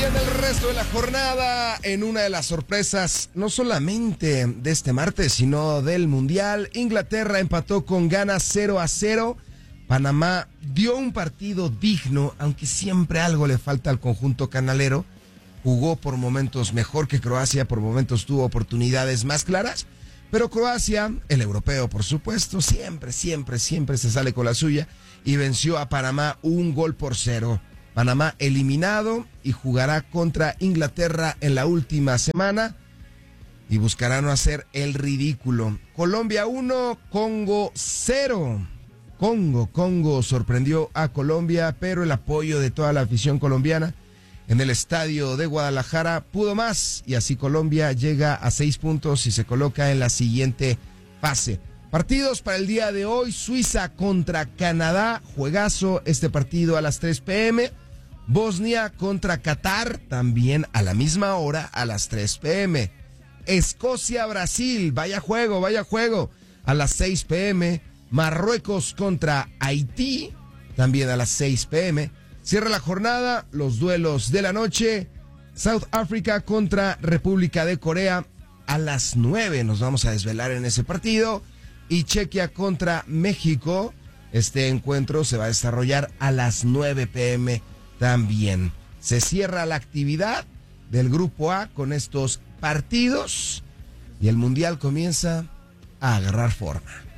Y en el resto de la jornada, en una de las sorpresas, no solamente de este martes, sino del Mundial, Inglaterra empató con Ghana 0-0. Panamá dio un partido digno, aunque siempre algo le falta al conjunto canalero. Jugó por momentos mejor que Croacia, por momentos tuvo oportunidades más claras. Pero Croacia, el europeo por supuesto, siempre se sale con la suya y venció a Panamá 1-0. Panamá eliminado y jugará contra Inglaterra en la última semana y buscará no hacer el ridículo. Colombia 1, Congo 0. Congo sorprendió a Colombia, pero el apoyo de toda la afición colombiana en el estadio de Guadalajara pudo más y así Colombia llega a 6 puntos y se coloca en la siguiente fase. Partidos para el día de hoy: Suiza contra Canadá, juegazo este partido a las 3 p.m. Bosnia contra Qatar, también a la misma hora a las 3 p.m. Escocia-Brasil, vaya juego, a las 6 p.m. Marruecos contra Haití, también a las 6 p.m. Cierra la jornada, los duelos de la noche: South Africa contra República de Corea, a las 9 nos vamos a desvelar en ese partido. Y Chequia contra México, este encuentro se va a desarrollar a las 9 p.m. también. Se cierra la actividad del Grupo A con estos partidos y el Mundial comienza a agarrar forma.